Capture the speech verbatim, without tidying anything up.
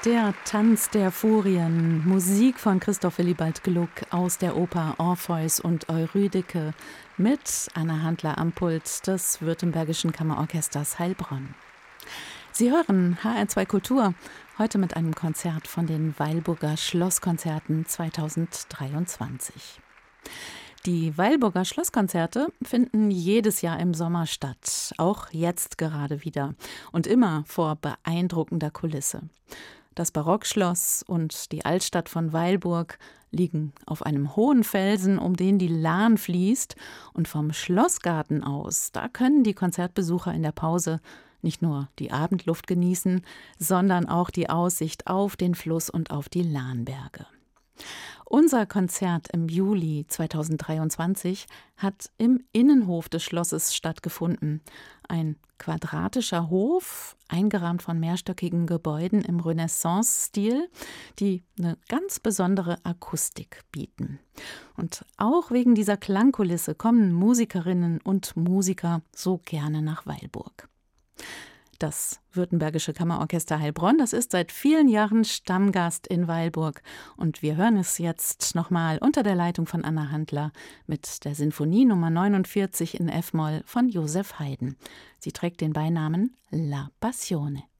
Der Tanz der Furien, Musik von Christoph Willibald Gluck aus der Oper Orpheus und Eurydike mit Anna Handler am Pult des Württembergischen Kammerorchesters Heilbronn. Sie hören H R zwei Kultur, heute mit einem Konzert von den Weilburger Schlosskonzerten zweitausenddreiundzwanzig. Die Weilburger Schlosskonzerte finden jedes Jahr im Sommer statt, auch jetzt gerade wieder und immer vor beeindruckender Kulisse. Das Barockschloss und die Altstadt von Weilburg liegen auf einem hohen Felsen, um den die Lahn fließt. Und vom Schlossgarten aus, da können die Konzertbesucher in der Pause nicht nur die Abendluft genießen, sondern auch die Aussicht auf den Fluss und auf die Lahnberge. Unser Konzert im Juli zweitausenddreiundzwanzig hat im Innenhof des Schlosses stattgefunden. Ein quadratischer Hof, eingerahmt von mehrstöckigen Gebäuden im Renaissance-Stil, die eine ganz besondere Akustik bieten. Und auch wegen dieser Klangkulisse kommen Musikerinnen und Musiker so gerne nach Weilburg. Das Württembergische Kammerorchester Heilbronn, das ist seit vielen Jahren Stammgast in Weilburg. Und wir hören es jetzt nochmal unter der Leitung von Anna Handler mit der Sinfonie Nummer neunundvierzig in F-Moll von Joseph Haydn. Sie trägt den Beinamen La Passione.